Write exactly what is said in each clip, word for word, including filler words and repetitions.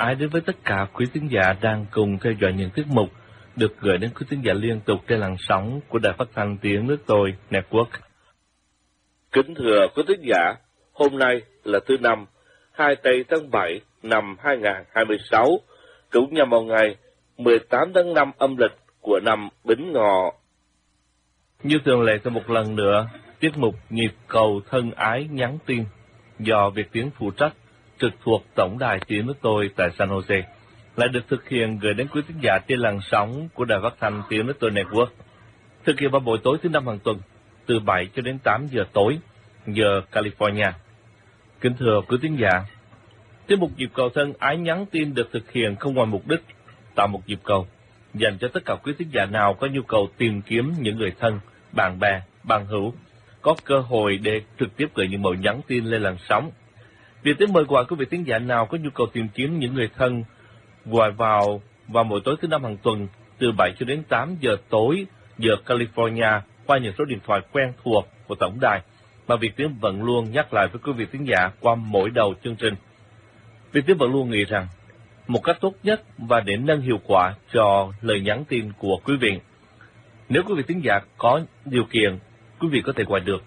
ái đến với tất cả quý thính giả đang cùng theo dõi những tiết mục được gửi đến quý thính giả liên tục trên làn sóng của Đài Phát thanh Tiếng Nước Tôi Network. Kính thưa quý thính giả, hôm nay là thứ năm, hai tây tháng bảy năm hai nghìn không trăm hai mươi sáu, cũng nhằm vào ngày mười tám tháng năm âm lịch của năm Bính Ngọ. Như thường lệ, thêm một lần nữa, tiết mục Nhịp Cầu Thân Ái Nhắn Tin do Việt Tiếng phụ trách, trực thuộc Tổng đài Tiếng Nước Tôi tại San Jose, lại được thực hiện gửi đến quý thính giả trên làn sóng của Đài Phát thanh Tiếng Nước Tôi Network. Thực hiện vào buổi tối thứ năm hàng tuần, từ bảy cho đến tám giờ tối, giờ California. Kính thưa quý thính giả, tiết mục Nhịp Cầu Thân Ái Nhắn Tin được thực hiện không ngoài mục đích tạo một nhịp cầu dành cho tất cả quý thính giả nào có nhu cầu tìm kiếm những người thân, bạn bè, bằng hữu, có cơ hội để trực tiếp gửi những mẫu nhắn tin lên làn sóng. Việc tiếng mời gọi quý vị thính giả nào có nhu cầu tìm kiếm những người thân gọi vào vào mỗi tối thứ năm hàng tuần từ bảy cho đến tám giờ tối giờ California qua những số điện thoại quen thuộc của tổng đài mà Việt Tiếng vẫn luôn nhắc lại với quý vị thính giả qua mỗi đầu chương trình. Việt Tiếng vẫn luôn nghĩ rằng một cách tốt nhất và để nâng hiệu quả cho lời nhắn tin của quý vị, nếu quý vị thính giả có điều kiện, quý vị có thể gọi được.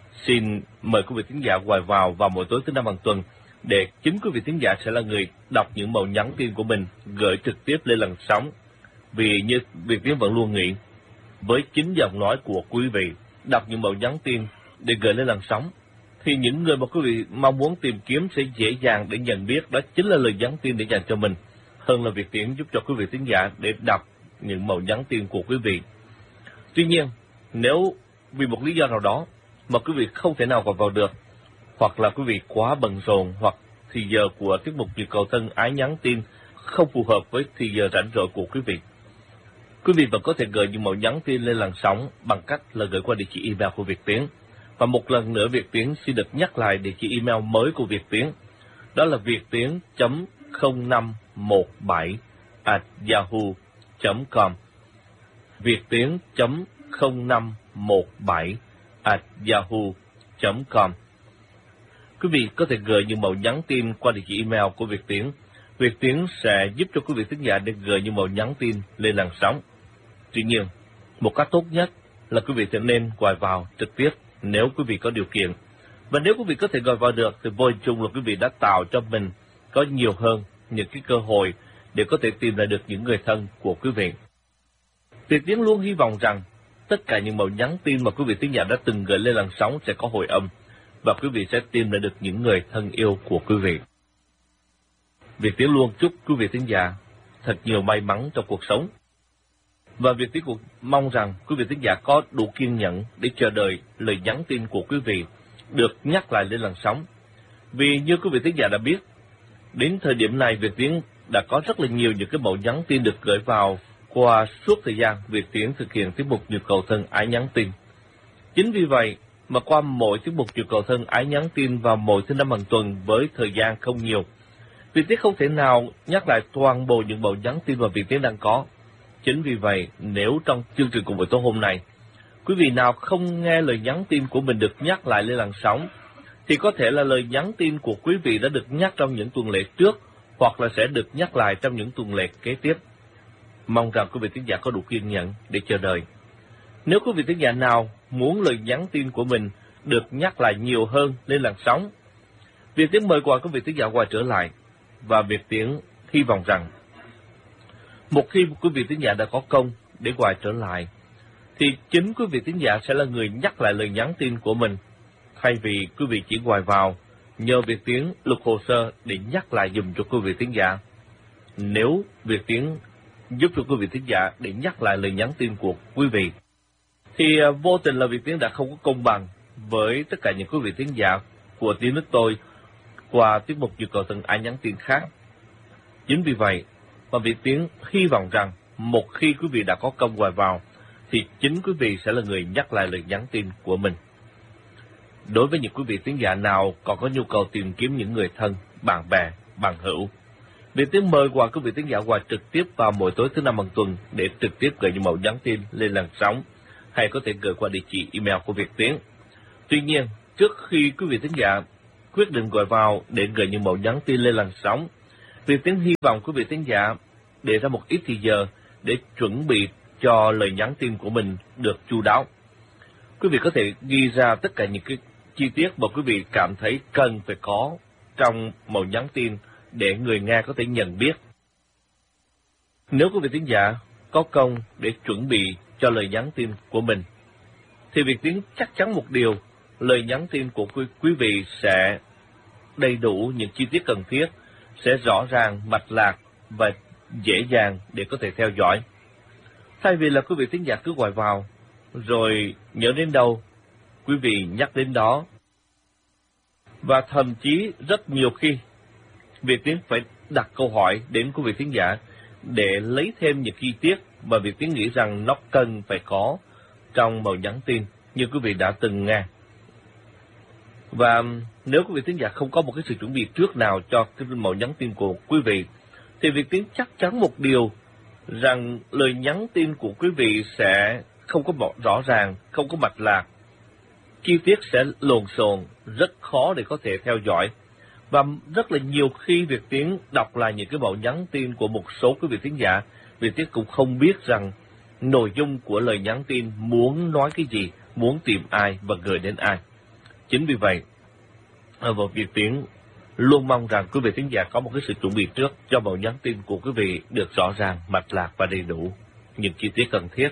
Xin mời quý vị thính giả gọi vào vào mỗi tối thứ năm hàng tuần để chính quý vị thính giả sẽ là người đọc những mẫu nhắn tin của mình gửi trực tiếp lên làn sóng. Vì như Việt Tiếng vẫn luôn nghĩ, với chính giọng nói của quý vị đọc những mẫu nhắn tin để gửi lên làn sóng, thì những người mà quý vị mong muốn tìm kiếm sẽ dễ dàng để nhận biết đó chính là lời nhắn tin để dành cho mình, hơn là Việt Tiếng giúp cho quý vị thính giả để đọc những mẫu nhắn tin của quý vị. Tuy nhiên, nếu vì một lý do nào đó mà quý vị không thể nào gọi vào được, hoặc là quý vị quá bận rộn, hoặc thì giờ của tiết mục Nhịp Cầu Thân Ái Nhắn Tin không phù hợp với thì giờ rảnh rỗi của quý vị, quý vị vẫn có thể gửi những mẫu nhắn tin lên làn sóng bằng cách là gửi qua địa chỉ email của Việt Tiếng. Và một lần nữa Việt Tiếng xin được nhắc lại địa chỉ email mới của Việt Tiếng, đó là việctiếng chấm không năm một bảy a yahoo chấm com. việctiếng chấm không năm một bảy a yahoo chấm com. Quý vị có thể gửi những mẫu nhắn tin qua địa chỉ email của Việt Tiếng. Việt Tiếng sẽ giúp cho quý vị thính giả để gửi những mẫu nhắn tin lên làn sóng. Tuy nhiên, một cách tốt nhất là quý vị sẽ nên gọi vào trực tiếp nếu quý vị có điều kiện. Và nếu quý vị có thể gọi vào được thì vô hình chung là quý vị đã tạo cho mình có nhiều hơn những cái cơ hội để có thể tìm lại được những người thân của quý vị. Việt Tiếng luôn hy vọng rằng tất cả những mẫu nhắn tin mà quý vị thính giả đã từng gửi lên làn sóng sẽ có hồi âm và quý vị sẽ tìm lại được những người thân yêu của quý vị. Việt Tiếng luôn chúc quý vị thính giả thật nhiều may mắn trong cuộc sống. Và Việt Tiếng cũng mong rằng quý vị thính giả có đủ kiên nhẫn để chờ đợi lời nhắn tin của quý vị được nhắc lại lên làn sóng. Vì như quý vị thính giả đã biết, đến thời điểm này Việt Tiếng đã có rất là nhiều những cái mẫu nhắn tin được gửi vào qua suốt thời gian Việt Tiếng thực hiện tiết mục Nhịp Cầu Thân Ái Nhắn Tin. Chính vì vậy mà qua mỗi tiết mục Nhịp Cầu Thân Ái Nhắn Tin vào mỗi thứ năm hàng tuần với thời gian không nhiều, Việt Tiếng không thể nào nhắc lại toàn bộ những mẫu nhắn tin mà Việt Tiếng đang có. Chính vì vậy, nếu trong chương trình của buổi tối hôm nay, quý vị nào không nghe lời nhắn tin của mình được nhắc lại lên làn sóng, thì có thể là lời nhắn tin của quý vị đã được nhắc trong những tuần lễ trước, hoặc là sẽ được nhắc lại trong những tuần lễ kế tiếp. Mong rằng quý vị thính giả có đủ kiên nhẫn để chờ đợi. Nếu quý vị thính giả nào muốn lời nhắn tin của mình được nhắc lại nhiều hơn lên làn sóng, Việt Tiếng mời gọi quý vị thính giả quay trở lại, và Việt Tiếng hy vọng rằng một khi quý vị thính giả đã có công để quay trở lại, thì chính quý vị thính giả sẽ là người nhắc lại lời nhắn tin của mình, thay vì quý vị chỉ quay vào nhờ Việt Tiếng lục hồ sơ để nhắc lại dùm cho quý vị thính giả. Nếu Việt Tiếng giúp cho quý vị thính giả để nhắc lại lời nhắn tin của quý vị, thì vô tình là Việt Tiếng đã không có công bằng với tất cả những quý vị thính giả của Tiếng Nước Tôi qua tiết mục Nhịp Cầu Thân Ái Nhắn Tin khác. Chính vì vậy mà Việt Tiếng hy vọng rằng một khi quý vị đã có công gọi vào, thì chính quý vị sẽ là người nhắc lại lời nhắn tin của mình. Đối với những quý vị thính giả nào còn có nhu cầu tìm kiếm những người thân, bạn bè, bằng hữu, Việt Tiếng mời gọi quý vị thính giả qua trực tiếp vào mỗi tối thứ năm hàng tuần để trực tiếp gửi những mẫu nhắn tin lên làn sóng, hay có thể gửi qua địa chỉ email của Việt Tiếng. Tuy nhiên, trước khi quý vị thính giả quyết định gọi vào để gửi những mẫu nhắn tin lên làn sóng, Việt Tiến hy vọng quý vị thính giả để ra một ít thời giờ để chuẩn bị cho lời nhắn tin của mình được chu đáo. Quý vị có thể ghi ra tất cả những cái chi tiết mà quý vị cảm thấy cần phải có trong một nhắn tin để người nghe có thể nhận biết. Nếu quý vị thính giả có công để chuẩn bị cho lời nhắn tin của mình, thì Việt Tiến chắc chắn một điều, lời nhắn tin của quý, quý vị sẽ đầy đủ những chi tiết cần thiết, sẽ rõ ràng, mạch lạc và dễ dàng để có thể theo dõi. Thay vì là quý vị thính giả cứ gọi vào, rồi nhớ đến đâu, quý vị nhắc đến đó. Và thậm chí rất nhiều khi, Việt Tiến phải đặt câu hỏi đến quý vị thính giả để lấy thêm những chi tiết mà Việt Tiến nghĩ rằng nó cần phải có trong mẫu nhắn tin như quý vị đã từng nghe. Và nếu quý vị thính giả không có một cái sự chuẩn bị trước nào cho cái mẫu nhắn tin của quý vị, thì Việt Tiến chắc chắn một điều rằng lời nhắn tin của quý vị sẽ không có rõ ràng, không có mạch lạc, chi tiết sẽ lộn xộn, rất khó để có thể theo dõi. Và rất là nhiều khi Việt Tiến đọc lại những cái mẫu nhắn tin của một số quý vị thính giả, Việt Tiến cũng không biết rằng nội dung của lời nhắn tin muốn nói cái gì, muốn tìm ai và gửi đến ai. Chính vì vậy, và Việt Tiến luôn mong rằng quý vị thính giả có một cái sự chuẩn bị trước cho mẫu nhắn tin của quý vị được rõ ràng, mạch lạc và đầy đủ những chi tiết cần thiết.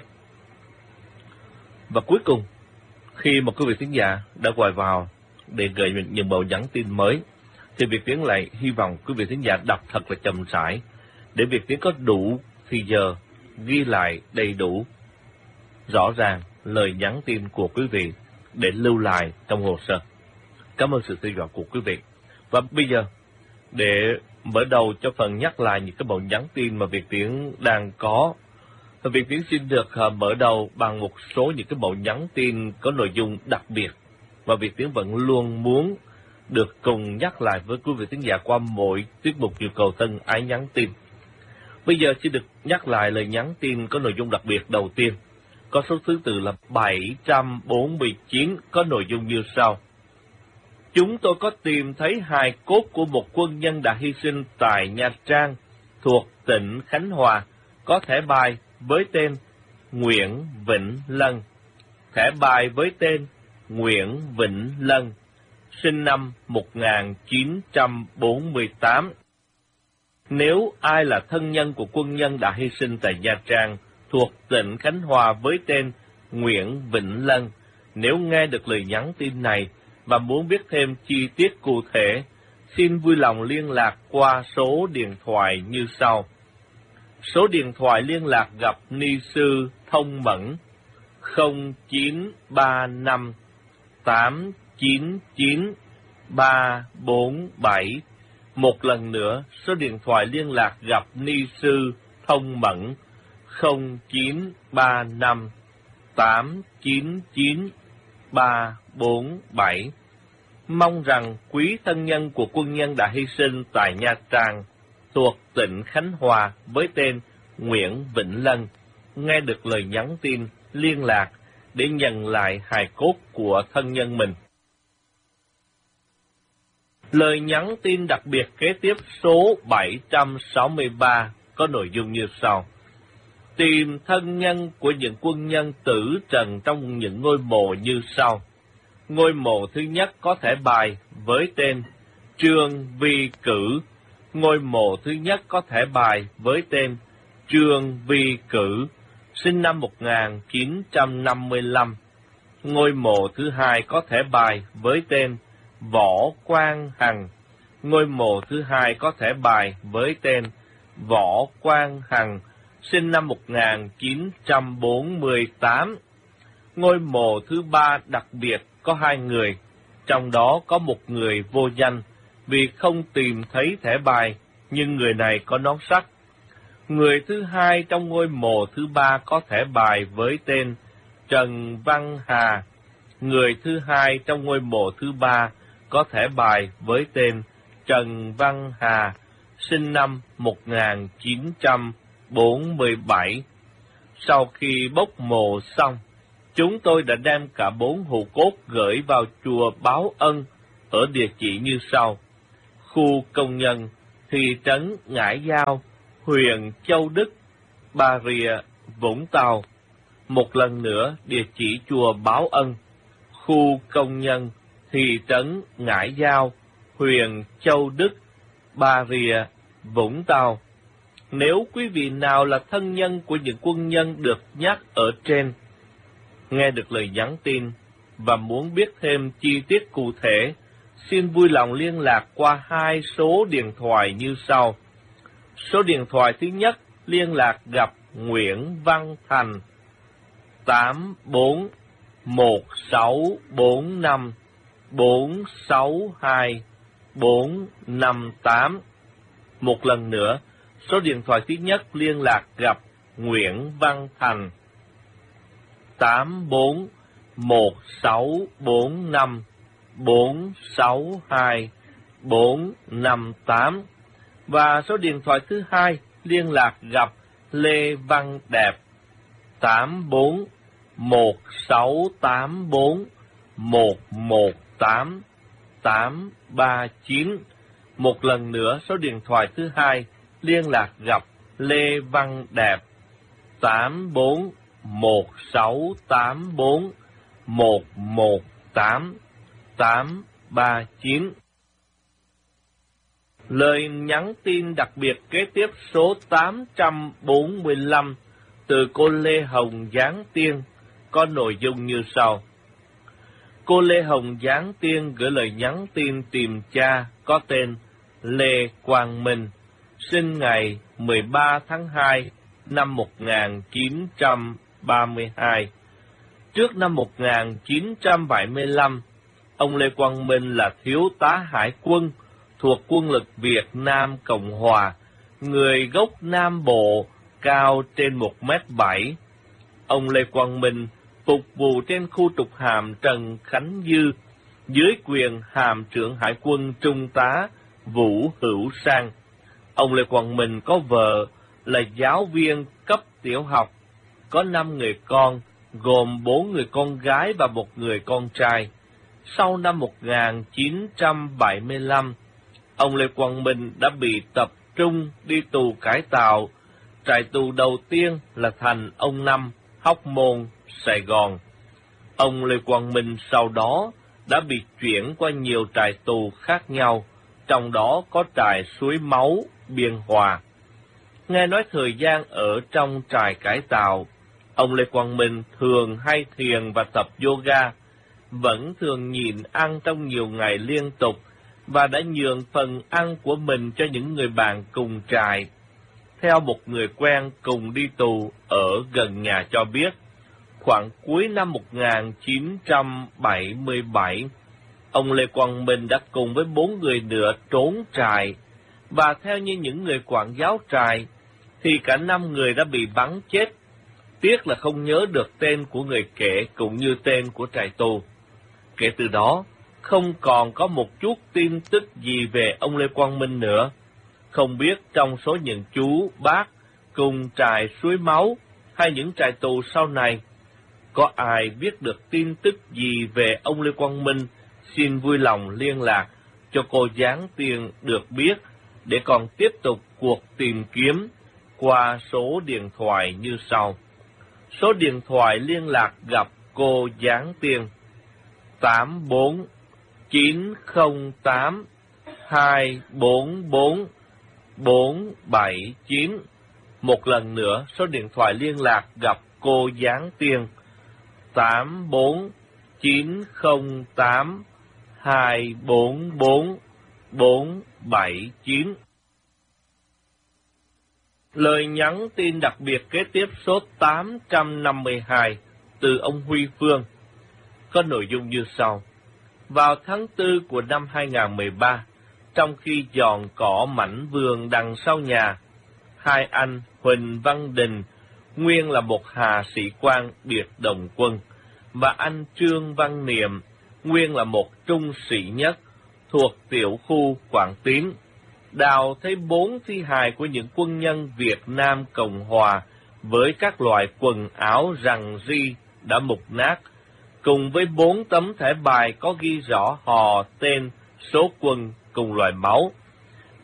Và cuối cùng, khi mà quý vị thính giả đã gọi vào để gửi những mẫu nhắn tin mới, thì Việt Tiến lại hy vọng quý vị thính giả đọc thật là chậm rãi, để Việt Tiến có đủ thì giờ ghi lại đầy đủ, rõ ràng lời nhắn tin của quý vị để lưu lại trong hồ sơ. Cảm ơn sự theo dõi của quý vị. Và bây giờ, để mở đầu cho phần nhắc lại những cái mẫu nhắn tin mà Việt Tiến đang có, Việt Tiến xin được mở đầu bằng một số những cái mẫu nhắn tin có nội dung đặc biệt, và Việt Tiến vẫn luôn muốn được cùng nhắc lại với quý vị thính giả qua mỗi tiết mục Nhu cầu thân ái nhắn tin. Bây giờ xin được nhắc lại lời nhắn tin có nội dung đặc biệt đầu tiên, có số thứ tự là bảy trăm bốn mươi chín, có nội dung như sau. Chúng tôi có tìm thấy hài cốt của một quân nhân đã hy sinh tại Nha Trang, thuộc tỉnh Khánh Hòa, có thẻ bài với tên Nguyễn Vĩnh Lân. Thẻ bài với tên Nguyễn Vĩnh Lân, sinh năm một nghìn chín trăm bốn mươi tám. Nếu ai là thân nhân của quân nhân đã hy sinh tại Nha Trang, thuộc tỉnh Khánh Hòa với tên Nguyễn Vĩnh Lân, nếu nghe được lời nhắn tin này và muốn biết thêm chi tiết cụ thể, xin vui lòng liên lạc qua số điện thoại như sau. Số điện thoại liên lạc gặp ni sư Thông Mẫn không chín ba năm tám chín chín ba bốn bảy. Một lần nữa, số điện thoại liên lạc gặp ni sư Thông Mẫn không chín ba năm tám chín chín ba bốn bảy. Mong rằng quý thân nhân của quân nhân đã hy sinh tại Nha Trang, thuộc tỉnh Khánh Hòa với tên Nguyễn Vĩnh Lân, nghe được lời nhắn tin liên lạc để nhận lại hài cốt của thân nhân mình. Lời nhắn tin đặc biệt kế tiếp số bảy trăm sáu mươi ba có nội dung như sau. Tìm thân nhân của những quân nhân tử trần trong những ngôi mộ như sau. Ngôi mộ thứ nhất có thẻ bài với tên Trương Vi Cử. Ngôi mộ thứ nhất có thẻ bài với tên Trương Vi Cử, sinh năm một nghìn chín trăm năm mươi lăm. Ngôi mộ thứ hai có thẻ bài với tên Võ Quang Hằng. Ngôi mộ thứ hai có thẻ bài với tên Võ Quang Hằng, sinh năm một nghìn chín trăm bốn mươi tám. Ngôi mộ thứ ba đặc biệt có hai người, trong đó có một người vô danh vì không tìm thấy thẻ bài, nhưng người này có nón sắt. Người thứ hai trong ngôi mộ thứ ba có thẻ bài với tên Trần Văn Hà. Người thứ hai trong ngôi mộ thứ ba có thẻ bài với tên Trần Văn Hà, sinh năm một nghìn chín trăm bốn mươi bảy. Sau khi bốc mộ xong, chúng tôi đã đem cả bốn hũ cốt gửi vào chùa Báo Ân ở địa chỉ như sau. Khu công nhân, thị trấn Ngãi Giao, huyện Châu Đức, Bà Rịa, Vũng Tàu. Một lần nữa, địa chỉ chùa Báo Ân, khu công nhân, thị trấn Ngãi Giao, huyện Châu Đức, Bà Rịa, Vũng Tàu. Nếu quý vị nào là thân nhân của những quân nhân được nhắc ở trên, nghe được lời nhắn tin và muốn biết thêm chi tiết cụ thể, xin vui lòng liên lạc qua hai số điện thoại như sau. Số điện thoại thứ nhất liên lạc gặp Nguyễn Văn Thành, tám bốn một sáu bốn năm bốn sáu hai bốn năm tám. Một lần nữa, số điện thoại thứ nhất liên lạc gặp Nguyễn Văn Thành, tám bốn một sáu bốn năm bốn sáu hai bốn năm tám. Và số điện thoại thứ hai liên lạc gặp Lê Văn Đẹp, tám bốn một sáu tám bốn một một tám tám ba chín. Một lần nữa, số điện thoại thứ hai liên lạc gặp Lê Văn Đẹp, tám bốn một sáu tám bốn một một tám tám ba chín. Lời nhắn tin đặc biệt kế tiếp số tám trăm bốn mươi lăm từ cô Lê Hồng Giáng Tiên có nội dung như sau. Cô Lê Hồng Giáng Tiên gửi lời nhắn tin tìm cha có tên Lê Quang Minh, sinh ngày mười ba tháng hai năm một nghìn chín trăm ba mươi hai. Trước năm một nghìn chín trăm bảy mươi lăm, ông Lê Quang Minh là thiếu tá hải quân thuộc quân lực Việt Nam Cộng Hòa, người gốc Nam Bộ, cao trên một mét bảy. Ông Lê Quang Minh phục vụ trên khu trục hàm Trần Khánh Dư, dưới quyền hàm trưởng hải quân Trung tá Vũ Hữu Sang. Ông Lê Quang Minh có vợ là giáo viên cấp tiểu học, có năm người con, gồm bốn người con gái và một người con trai. Sau năm một nghìn chín trăm bảy mươi lăm, ông Lê Quang Minh đã bị tập trung đi tù cải tạo. Trại tù đầu tiên là Thành Ông Năm, Hóc Môn, Sài Gòn. Ông Lê Quang Minh sau đó đã bị chuyển qua nhiều trại tù khác nhau, trong đó có trại Suối Máu, Biên Hòa. Nghe nói thời gian ở trong trại cải tạo, ông Lê Quang Minh thường hay thiền và tập yoga, vẫn thường nhịn ăn trong nhiều ngày liên tục và đã nhường phần ăn của mình cho những người bạn cùng trại. Theo một người quen cùng đi tù ở gần nhà cho biết, khoảng cuối năm một nghìn chín trăm bảy mươi bảy, ông Lê Quang Minh đã cùng với bốn người nữa trốn trại, và theo như những người quản giáo trại, thì cả năm người đã bị bắn chết. Tiếc là không nhớ được tên của người kể cũng như tên của trại tù. Kể từ đó, không còn có một chút tin tức gì về ông Lê Quang Minh nữa. Không biết trong số những chú bác cùng trại Suối Máu hay những trại tù sau này, có ai biết được tin tức gì về ông Lê Quang Minh, xin vui lòng liên lạc cho cô Giáng Tiên được biết để còn tiếp tục cuộc tìm kiếm qua số điện thoại như sau. Số điện thoại liên lạc gặp cô Giáng Tiên tám bốn chín không tám hai bốn bốn bốn bảy chín. Một lần nữa, số điện thoại liên lạc gặp cô Giáng Tiên tám bốn chín không tám hai bốn bốn bốn bảy chín. Lời nhắn tin đặc biệt kế tiếp số tám trăm năm mươi hai từ ông Huy Phương có nội dung như sau. Vào tháng tư của năm hai nghìn không trăm mười ba, trong khi dọn cỏ mảnh vườn đằng sau nhà, hai anh Huỳnh Văn Đình, nguyên là một hạ sĩ quan biệt đồng quân, và anh Trương Văn Niệm, nguyên là một trung sĩ nhất thuộc tiểu khu Quảng Tín, đào thấy bốn thi hài của những quân nhân Việt Nam Cộng Hòa với các loại quần áo rằng ri đã mục nát, cùng với bốn tấm thẻ bài có ghi rõ họ, tên, số quân cùng loại máu.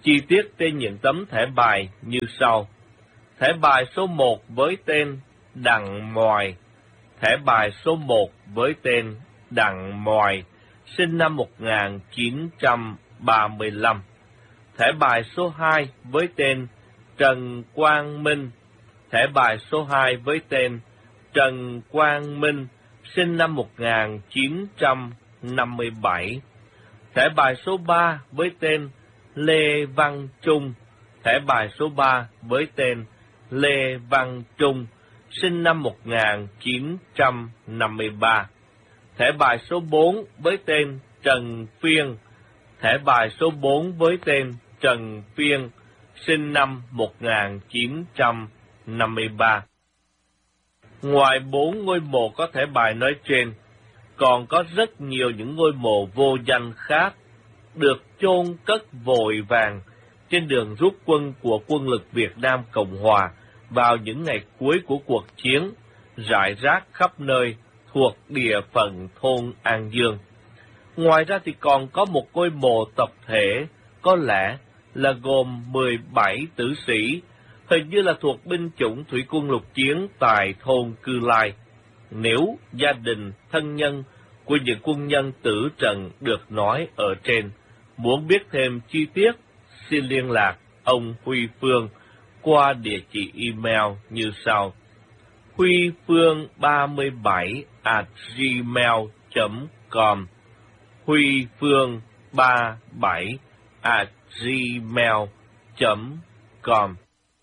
Chi tiết trên những tấm thẻ bài như sau. Thẻ bài số một với tên Đặng Moài. Thẻ bài số một với tên Đặng Moài, sinh năm một nghìn chín trăm ba mươi lăm. Thẻ bài số hai với tên Trần Quang Minh. Thẻ bài số hai với tên Trần Quang Minh, sinh năm một nghìn chín trăm năm mươi bảy. Thẻ bài số ba với tên Lê Văn Trung. Thẻ bài số ba với tên Lê Văn Trung, sinh năm một nghìn chín trăm năm mươi ba. Thẻ bài số bốn với tên Trần Phiên. Thẻ bài số bốn với tên Trần Phiên, sinh năm một nghìn chín trăm năm mươi ba. Ngoài bốn ngôi mộ có thẻ bài nói trên, còn có rất nhiều những ngôi mộ vô danh khác được chôn cất vội vàng trên đường rút quân của quân lực Việt Nam Cộng Hòa vào những ngày cuối của cuộc chiến, rải rác khắp nơi thuộc địa phận thôn An Dương. Ngoài ra thì còn có một ngôi mộ tập thể, có lẽ là gồm mười bảy tử sĩ, hình như là thuộc binh chủng thủy quân lục chiến tại thôn Cư Lai. Nếu gia đình, thân nhân của những quân nhân tử trận được nói ở trên muốn biết thêm chi tiết, xin liên lạc ông Huy Phương qua địa chỉ email như sau: huy phương ba mươi bảy at gmail chấm com, huy phương ba mươi bảy at gmail chấm com.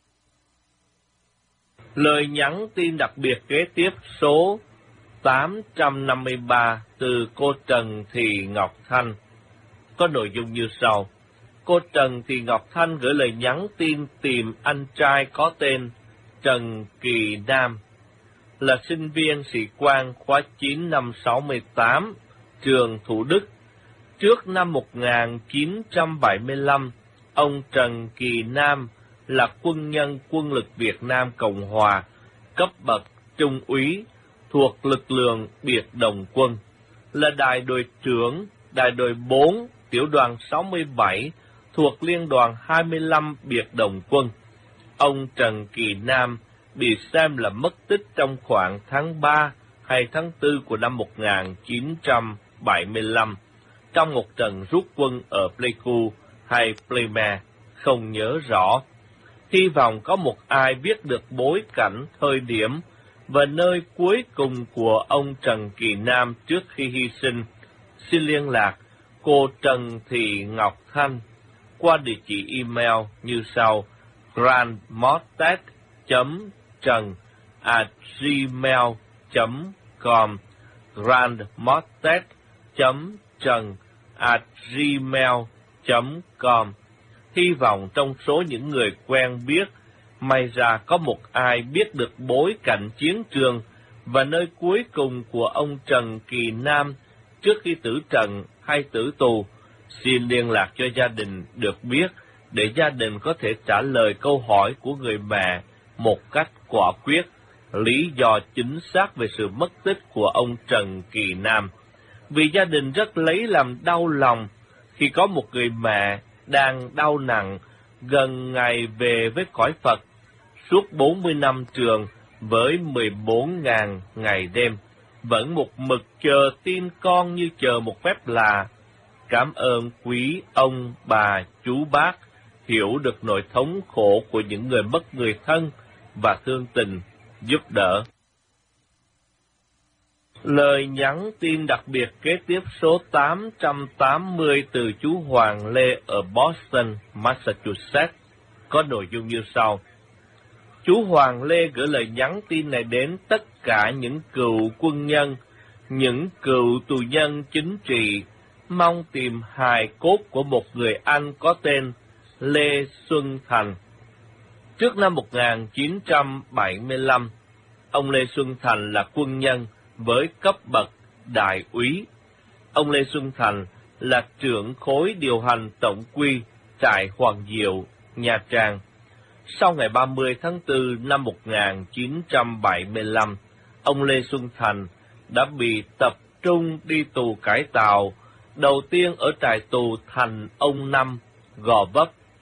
Lời nhắn tin đặc biệt kế tiếp số tám trăm năm mươi ba từ cô Trần Thị Ngọc Thanh có nội dung như sau. Cô Trần Thị Ngọc Thanh gửi lời nhắn tin tìm anh trai có tên Trần Kỳ Nam, là sinh viên sĩ quan khóa chín năm sáu mươi tám, trường Thủ Đức. Trước năm một nghìn chín trăm bảy mươi lăm, ông Trần Kỳ Nam là quân nhân quân lực Việt Nam Cộng Hòa, cấp bậc trung úy, thuộc lực lượng biệt động quân, là đại đội trưởng, đại đội bốn, tiểu đoàn sáu mươi bảy, thuộc liên đoàn hai mươi lăm biệt động quân. Ông Trần Kỳ Nam bị xem là mất tích trong khoảng tháng ba hay tháng tư của năm một nghìn chín trăm bảy mươi lăm, trong một trận rút quân ở Pleiku hay Pleime, không nhớ rõ. Hy vọng có một ai biết được bối cảnh, thời điểm và nơi cuối cùng của ông Trần Kỳ Nam trước khi hy sinh. Xin liên lạc cô Trần Thị Ngọc Thanh qua địa chỉ email như sau: grandmortet chấm trần at gmail chấm com, grandmortet chấm trần at gmail chấm com. Hy vọng trong số những người quen biết, may ra có một ai biết được bối cảnh chiến trường và nơi cuối cùng của ông Trần Kỳ Nam trước khi tử trận hay tử tù. Xin liên lạc cho gia đình được biết, để gia đình có thể trả lời câu hỏi của người mẹ một cách quả quyết, lý do chính xác về sự mất tích của ông Trần Kỳ Nam. Vì gia đình rất lấy làm đau lòng khi có một người mẹ đang đau nặng, gần ngày về với cõi Phật, suốt bốn mươi năm trường với mười bốn nghìn ngày đêm, vẫn một mực chờ tin con như chờ một phép lạ. Cảm ơn quý ông, bà, chú bác hiểu được nỗi thống khổ của những người mất người thân và thương tình, giúp đỡ. Lời nhắn tin đặc biệt kế tiếp số tám trăm tám mươi từ chú Hoàng Lê ở Boston, Massachusetts, có nội dung như sau. Chú Hoàng Lê gửi lời nhắn tin này đến tất cả những cựu quân nhân, những cựu tù nhân chính trị, mong tìm hài cốt của một người anh có tên Lê Xuân Thành. Trước năm một nghìn chín trăm bảy mươi lăm, ông Lê Xuân Thành là quân nhân với cấp bậc đại úy. Ông Lê Xuân Thành là trưởng khối điều hành tổng quy trại Hoàng Diệu, Nha Trang. Sau ngày ba mươi tháng tư năm một nghìn chín trăm bảy mươi lăm, ông Lê Xuân Thành đã bị tập trung đi tù cải tạo, đầu tiên ở trại tù Thành Ông Năm, Gò Vấp,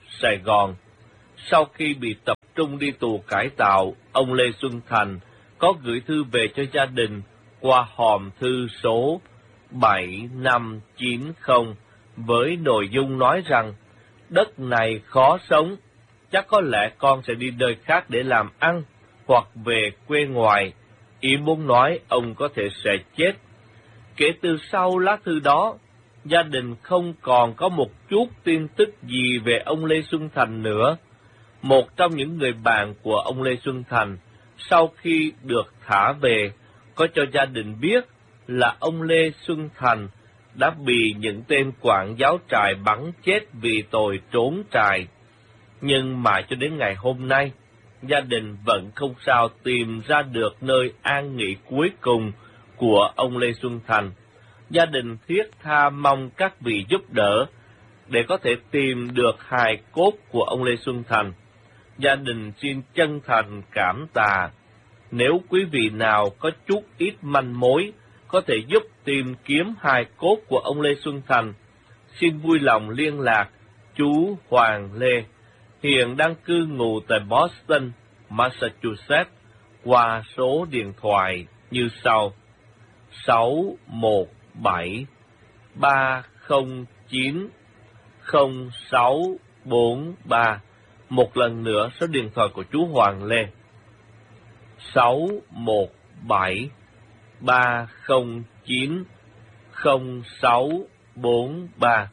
Sài Gòn. Sau khi bị tập trung đi tù cải tạo, ông Lê Xuân Thành có gửi thư về cho gia đình qua hòm thư số bảy năm chín không với nội dung nói rằng đất này khó sống, chắc có lẽ con sẽ đi nơi khác để làm ăn hoặc về quê ngoài. Ý muốn nói ông có thể sẽ chết. Kể từ sau lá thư đó, gia đình không còn có một chút tin tức gì về ông Lê Xuân Thành nữa. Một trong những người bạn của ông Lê Xuân Thành, sau khi được thả về, có cho gia đình biết là ông Lê Xuân Thành đã bị những tên quản giáo trại bắn chết vì tội trốn trại. Nhưng mà cho đến ngày hôm nay, gia đình vẫn không sao tìm ra được nơi an nghỉ cuối cùng của ông Lê Xuân Thành. Gia đình thiết tha mong các vị giúp đỡ để có thể tìm được hài cốt của ông Lê Xuân Thành. Gia đình xin chân thành cảm tạ. Nếu quý vị nào có chút ít manh mối, có thể giúp tìm kiếm hài cốt của ông Lê Xuân Thành, xin vui lòng liên lạc chú Hoàng Lê, hiện đang cư ngụ tại Boston, Massachusetts, qua số điện thoại như sau: sáu một bảy ba không chín không sáu bốn ba. Một lần nữa số điện thoại của chú Hoàng Lê: sáu một bảy ba không chín không sáu bốn ba.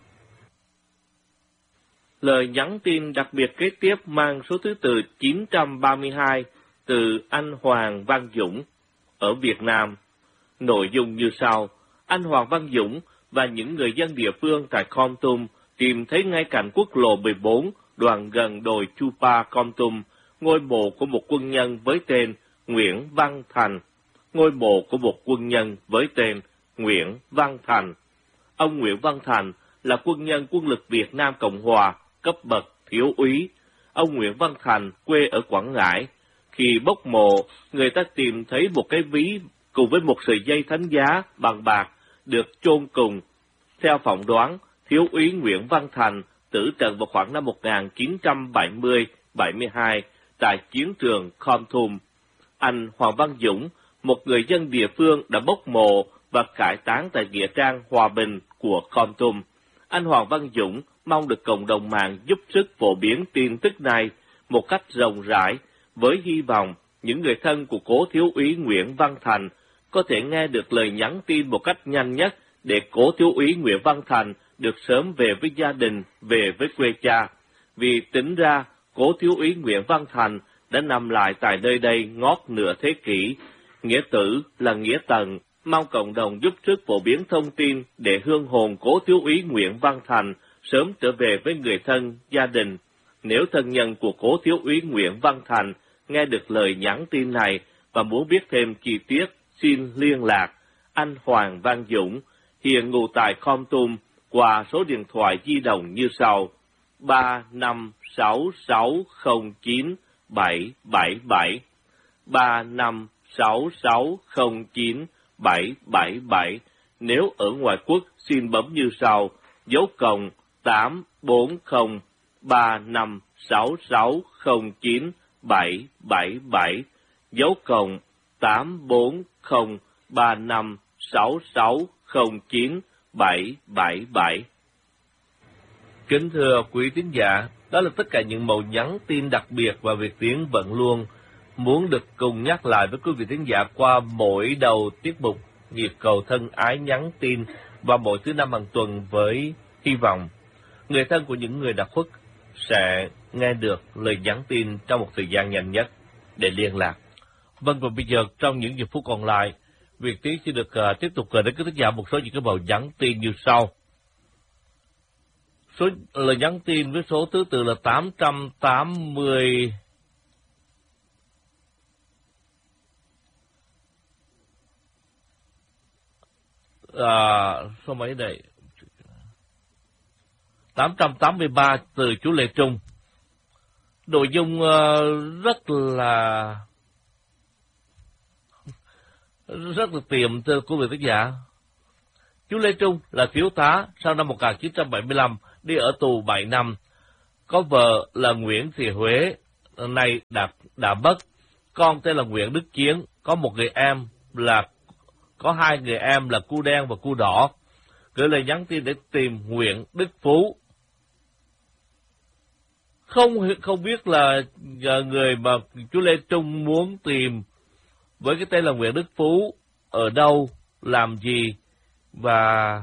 Lời nhắn tin đặc biệt kế tiếp mang số thứ tự chín trăm ba mươi hai từ anh Hoàng Văn Dũng ở Việt Nam. Nội dung như sau: anh Hoàng Văn Dũng và những người dân địa phương tại Kon Tum tìm thấy ngay cạnh quốc lộ mười bốn, đoạn gần đồi Chupa, Kon Tum, ngôi mộ của một quân nhân với tên Nguyễn Văn Thành. Ngôi mộ của một quân nhân với tên Nguyễn Văn Thành. Ông Nguyễn Văn Thành là quân nhân quân lực Việt Nam Cộng Hòa, cấp bậc thiếu úy. Ông Nguyễn Văn Thành quê ở Quảng Ngãi. Khi bốc mộ, người ta tìm thấy một cái ví cùng với một sợi dây thánh giá bằng bạc được chôn cùng. Theo phỏng đoán, thiếu úy Nguyễn Văn Thành tử trận vào khoảng năm một nghìn chín trăm bảy mươi bảy mươi hai tại chiến trường Kon Tum. Anh Hoàng Văn Dũng, một người dân địa phương, đã bốc mộ và cải táng tại nghĩa trang Hòa Bình của Kon Tum. Anh Hoàng Văn Dũng mong được cộng đồng mạng giúp sức phổ biến tin tức này một cách rộng rãi, với hy vọng những người thân của cố thiếu úy Nguyễn Văn Thành có thể nghe được lời nhắn tin một cách nhanh nhất để cố thiếu úy Nguyễn Văn Thành được sớm về với gia đình, về với quê cha. Vì tính ra, cố thiếu úy Nguyễn Văn Thành đã nằm lại tại nơi đây ngót nửa thế kỷ. Nghĩa tử là nghĩa tận, mong cộng đồng giúp sức phổ biến thông tin để hương hồn cố thiếu úy Nguyễn Văn Thành sớm trở về với người thân, gia đình. Nếu thân nhân của cố thiếu úy Nguyễn Văn Thành nghe được lời nhắn tin này và muốn biết thêm chi tiết, xin liên lạc anh Hoàng Văn Dũng, hiện ngụ tại Kon Tum, qua số điện thoại di động như sau: ba năm sáu sáu không chín bảy bảy bảy, ba năm sáu sáu không chín bảy bảy bảy. Nếu ở ngoại quốc, xin bấm như sau: dấu cộng tám bốn không ba năm sáu sáu không chín bảy bảy bảy, dấu cộng tám bốn không ba năm sáu sáu không chín bảy bảy bảy. Kính thưa quý tín giả, đó là tất cả những mẫu nhắn tin đặc biệt và Việt Tiến vẫn luôn muốn được cùng nhắc lại với quý vị tín giả qua mỗi đầu tiết mục Nhịp cầu thân ái nhắn tin vào mỗi thứ năm hàng tuần, với hy vọng người thân của những người đã khuất sẽ nghe được lời nhắn tin trong một thời gian nhanh nhất để liên lạc. Vâng, và bây giờ trong những giây phút còn lại, Việt Tiến sẽ được uh, tiếp tục gửi đến quý tín giả một số những cái mẫu nhắn tin như sau. Số lời nhắn tin với số thứ tự là tám trăm tám mươi à, số mấy đây? tám trăm tám mươi ba từ chú Lê Trung. Nội dung uh, rất là rất là tiệm thưa quý vị khán giả. Chú Lê Trung là thiếu tá, sau năm một nghìn chín trăm bảy mươi lăm đi ở tù bảy năm. có vợ là Nguyễn Thị Huế, nay đã, đã mất. Con tên là Nguyễn Đức Chiến, có một người em là, có hai người em là Cu Đen và Cu Đỏ. Gửi lời nhắn tin để tìm Nguyễn Đức Phú. Không, không biết là người mà chú Lê Trung muốn tìm với cái tên là Nguyễn Đức Phú ở đâu, làm gì và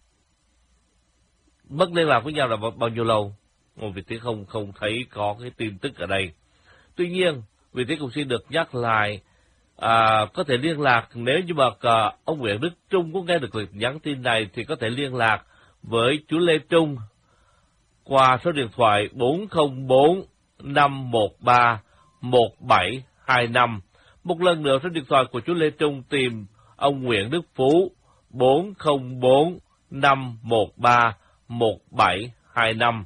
mất liên lạc với nhau là bao nhiêu lâu. Một Việt Tiến không không thấy có cái tin tức ở đây. Tuy nhiên, Việt Tiến cũng xin được nhắc lại, à, có thể liên lạc nếu như mà à, ông Nguyễn Đức Trung có nghe được lời nhắn tin này thì có thể liên lạc với chú Lê Trung qua số điện thoại bốn không bốn năm một ba một bảy hai năm. Một lần nữa số điện thoại của chú Lê Trung tìm ông Nguyễn Đức Phú bốn không bốn năm một ba một bảy hai năm.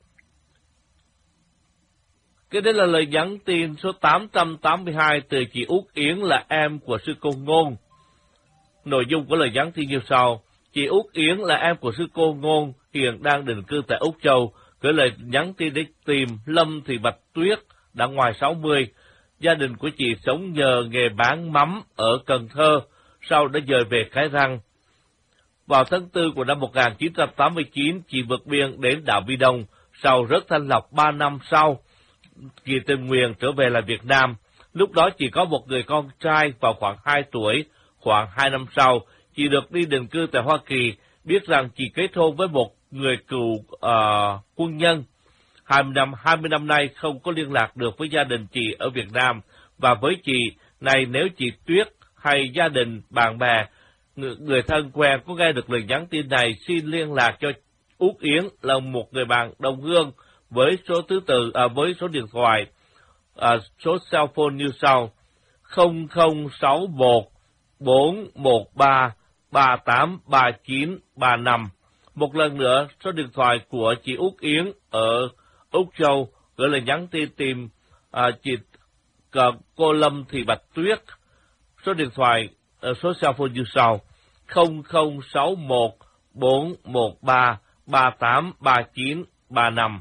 Cái đây là lời nhắn tin số tám trăm tám mươi hai từ chị Út Yến là em của sư cô Ngôn. Nội dung của lời nhắn tin như sau. Chị Út Yến là em của sư cô Ngôn, hiện đang định cư tại Úc Châu, gửi lời nhắn tin để tìm Lâm Thị Bạch Tuyết, đã ngoài sáu mươi. Gia đình của chị sống nhờ nghề bán mắm ở Cần Thơ, sau đã dời về Cái Răng. Vào tháng tư của năm một nghìn chín trăm tám mươi chín, chị vượt biên đến đảo Vi Đông, sau rớt thanh lọc ba năm sau, chị tình nguyện trở về lại Việt Nam. Lúc đó chị có một người con trai vào khoảng hai tuổi, khoảng hai năm sau, chị được đi định cư tại Hoa Kỳ, biết rằng chị kết hôn với một người cựu uh, quân nhân. hai mươi năm, hai mươi năm nay không có liên lạc được với gia đình chị ở Việt Nam, và với chị này nếu chị Tuyết hay gia đình, bạn bè, người, người thân quen có nghe được lời nhắn tin này, xin liên lạc cho Út Yến là một người bạn đồng hương với số thứ tự, à, với số điện thoại, à, số cell phone như sau: không không sáu một bốn một ba ba tám ba chín ba năm. Một lần nữa, số điện thoại của chị Út Yến ở Úc Châu gửi lời nhắn tin tìm à, chị à, cô Lâm Thị Bạch Tuyết. Số điện thoại, à, số cell phone như sau: không không sáu một bốn một ba ba tám ba chín ba năm.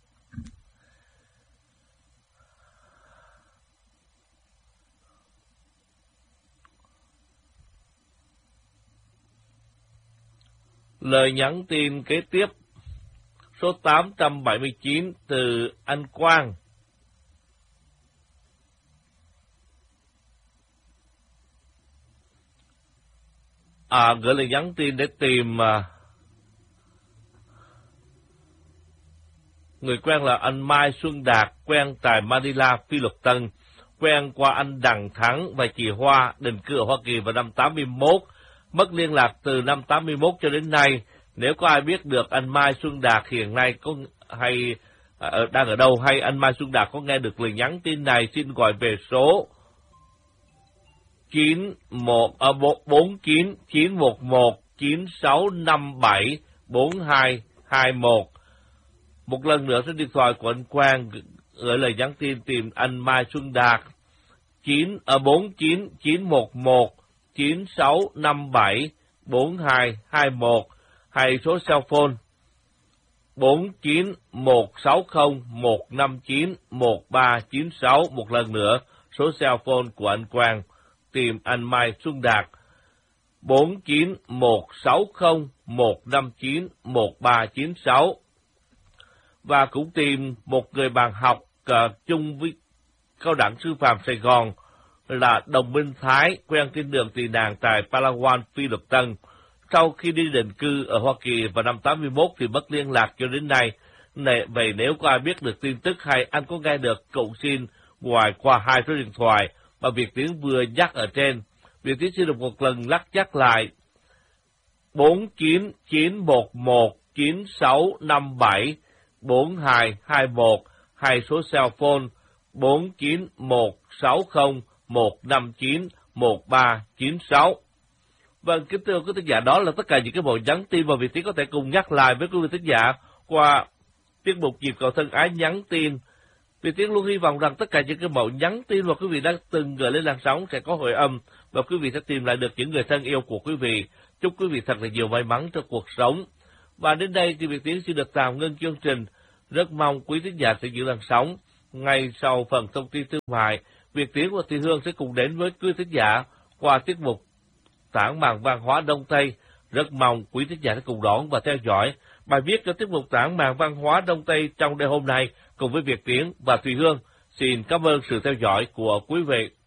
Lời nhắn tin kế tiếp số tám trăm bảy mươi chín từ anh Quang. À, gửi lời nhắn tin để tìm à, người quen là anh Mai Xuân Đạt, quen tại Manila, Phi Luật Tân, quen qua anh Đặng Thắng và chị Hoa, định cư ở Hoa Kỳ vào năm tám mươi mốt, mất liên lạc từ năm tám mươi mốt cho đến nay. Nếu có ai biết được anh Mai Xuân Đạt hiện nay có hay ở, đang ở đâu, hay anh Mai Xuân Đạt có nghe được lời nhắn tin này, xin gọi về số chín một bốn chín chín một một chín sáu năm bảy bốn hai hai một. Một lần nữa số điện thoại của anh Quang gửi lời nhắn tin tìm anh Mai Xuân Đạt chín ở bốn chín chín một một chín sáu năm bảy bốn hai hai một, hay số cell phone bốn chín một sáu không một năm chín một ba chín sáu. Một lần nữa số cell phone của anh Quang tìm anh Mai Xuân Đạt bốn chín một sáu không một năm chín một ba chín sáu. Và cũng tìm một người bạn học uh, chung với Cao đẳng Sư phạm Sài Gòn là Đồng Minh Thái, quen trên đường tị nạn tại Palawan, Phi Luật Tân. Sau khi đi định cư ở Hoa Kỳ vào năm tám mươi mốt thì mất liên lạc cho đến nay. Này, vậy nếu có ai biết được tin tức hay anh có nghe được, cậu xin ngoài qua hai số điện thoại mà Việt Tiến vừa nhắc ở trên. Việt Tiến xin được một lần lắc nhắc lại: bốn chín chín một một chín sáu năm bảy bốn hai hai một, hay số cell phone bốn chín một sáu không một năm chín một ba chín sáu. Vâng, kính thưa quý thính giả, đó là tất cả những cái bộ nhắn tin mà Việt Tiến có thể cùng nhắc lại với quý vị thính giả qua tiết mục Nhịp Cầu Thân Ái nhắn tin. Việt Tiến luôn hy vọng rằng tất cả những cái mẫu nhắn tin mà quý vị đã từng gửi lên làn sóng sẽ có hồi âm và quý vị sẽ tìm lại được những người thân yêu của quý vị. Chúc quý vị thật là nhiều may mắn trong cuộc sống. Và đến đây thì Việt Tiến xin được tạm ngưng chương trình. Rất mong quý thính giả sẽ giữ làn sóng. Ngay sau phần thông tin thương mại, Việt Tiến và Thị Hương sẽ cùng đến với quý thính giả qua tiết mục Tản màn văn hóa Đông Tây. Rất mong quý thính giả sẽ cùng đón và theo dõi bài viết cho tiết mục Tản màn văn hóa Đông Tây trong đêm hôm nay cùng với Việt Tiến và Thùy Hương. Xin cảm ơn sự theo dõi của quý vị.